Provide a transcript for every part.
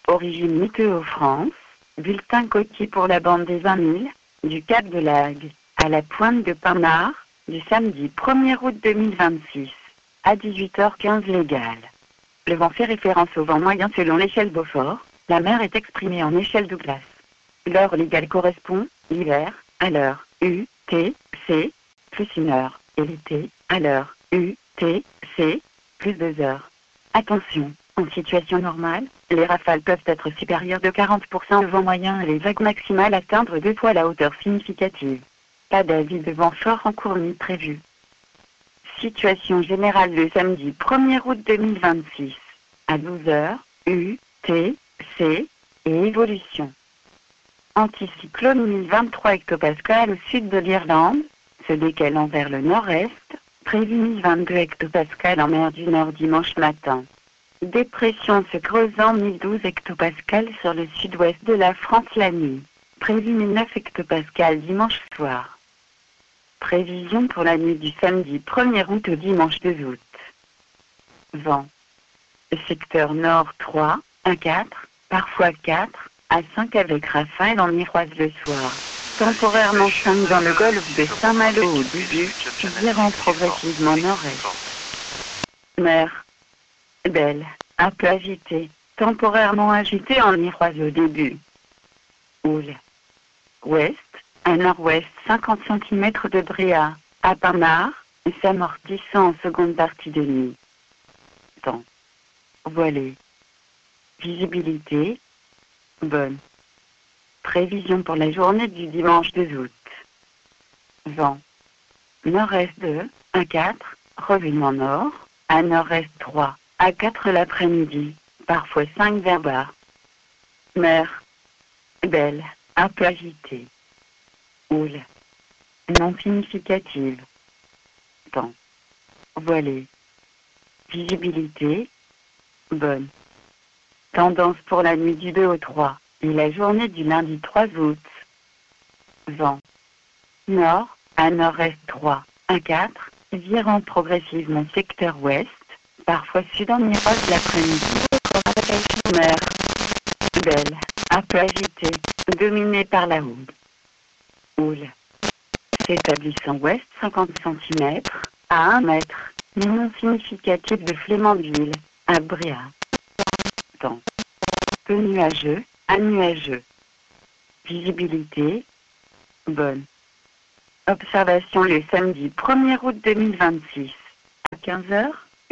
Origine Météo France, bulletin côtier pour la bande des 20 000, du Cap de Lagos à la pointe de Pinard, du samedi 1er août 2026, à 18h15 légal. Le vent fait référence au vent moyen selon l'échelle Beaufort, la mer est exprimée en échelle Douglas. L'heure légale correspond, l'hiver, à l'heure UTC, plus 1 heure, et l'été, à l'heure UTC, plus 2 heures. Attention, en situation normale, les rafales peuvent être supérieures de 40% au vent moyen et les vagues maximales atteindre 2 fois la hauteur significative. Pas d'avis de vent fort en cours ni prévu. Situation générale le samedi 1er août 2026, à 12h, UTC, et évolution. Anticyclone 1023 hectopascales au sud de l'Irlande, se décalant vers le nord-est, prévu 1022 hectopascales en mer du Nord dimanche matin. Dépression se creusant 1012 hectopascales sur le sud-ouest de la France la nuit, prévu 1009 hectopascales dimanche soir. Prévision pour la nuit du samedi 1er août au dimanche 2 août. Vent. Secteur nord 3, à 4, parfois 4, à 5 avec rafale en miroise le soir. Temporairement 5 dans le golfe de Saint-Malo au début, puis virant progressivement nord-est. Mer. Belle, un peu agitée, temporairement agitée en miroise au début. Houle. Ouest, à nord-ouest 50 cm de bréa, à Pinard, s'amortissant en seconde partie de nuit. Temps. Voilé. Visibilité. Bonne. Prévision pour la journée du dimanche 2 août. Vent. Nord-est 2, à 4, revenant nord, à nord-est 3, à 4 l'après-midi, parfois 5 vers bas. Mer. Belle, un peu agitée. Houle. Non significative. Temps. Voilé. Visibilité. Bonne. Tendance pour la nuit du 2 au 3 et la journée du lundi 3 août. Vent. Nord, à nord-est 3, à 4, virant progressivement secteur ouest, parfois sud en miroise l'après-midi. Mer. Belle, un peu agitée, dominée par la houle. Houle. S'établissant ouest 50 cm, à 1 mètre, mais non significatif de flément d'huile, à Bréa. Temps. Peu nuageux, à nuageux. Visibilité. Bonne. Observation le samedi 1er août 2026, à 15h,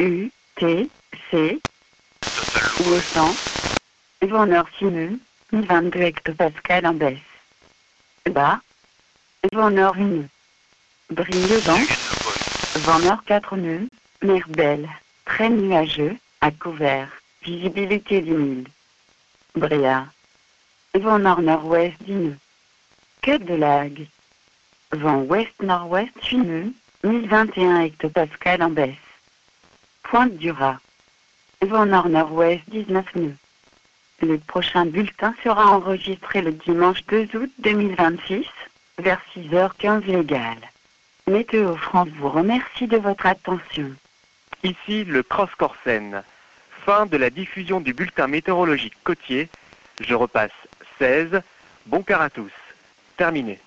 UTC, ouest, vent nord 6 nœuds, 1022 hectopascales en baisse. Bas, vent nord 1 nœud. Brillant, vent nord 4 nœuds, mer belle, très nuageux, à couvert, visibilité 10 000. Bréa, vent nord-nord-ouest 10 nœuds. Cap de Lagos, vent ouest-nord-ouest 8 nœuds, 1021 hectopascales en baisse. Pointe du Raz, vent nord-nord-ouest 19 nœuds. Le prochain bulletin sera enregistré le dimanche 2 août 2026, vers 6h15 légal. Météo France vous remercie de votre attention. Ici le Cross Corsen. Fin de la diffusion du bulletin météorologique côtier. Je repasse 16. Bon quart à tous. Terminé.